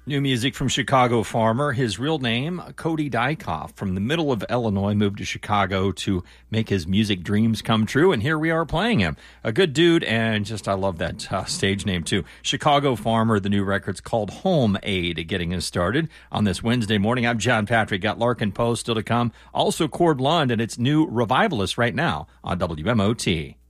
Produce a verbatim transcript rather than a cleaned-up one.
New music from Chicago farmer. His real name, Cody Dykoff, from the middle of Illinois, moved to Chicago to make his music dreams come true, and here we are playing him. A good dude, and just I love that uh, stage name, too. Chicago farmer, the new record's called Home Aid, getting us started on this Wednesday morning. I'm John Patrick. Got Larkin Poe still to come. Also, Cord Lund, and it's new Revivalist right now on W M O T.